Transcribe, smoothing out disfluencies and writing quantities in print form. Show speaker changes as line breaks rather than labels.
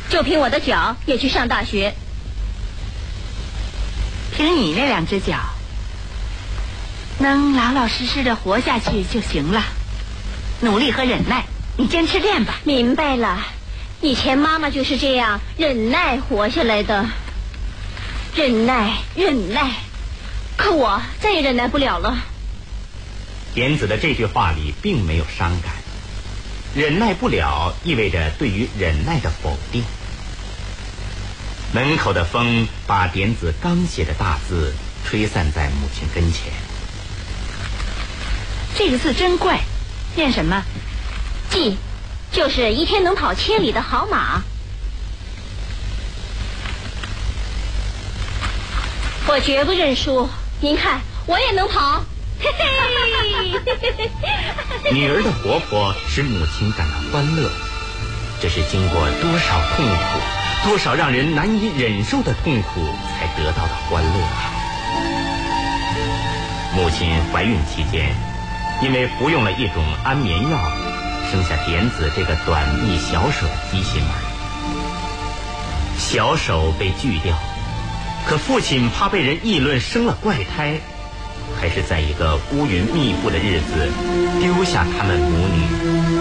就凭我的脚也去上大学。
凭你那2只脚，能老老实实的活下去就行了。努力和忍耐，你坚持练吧。
明白了，以前妈妈就是这样忍耐活下来的。忍耐，可我再也忍耐不了了。
点子的这句话里并没有伤感，忍耐不了意味着对于忍耐的否定。门口的风把点子刚写的大字吹散在母亲跟前。
这个字真怪，念什么？
记，就是一天能跑千里的好马。我绝不认输，您看我也能跑。嘿嘿。
女儿的活泼使母亲感到欢乐，这是经过多少痛苦，多少让人难以忍受的痛苦才得到的欢乐啊！母亲怀孕期间，因为服用了一种安眠药，生下点子这个短臂小手的畸形儿。小手被锯掉，可父亲怕被人议论生了怪胎，还是在一个乌云密布的日子丢下他们母女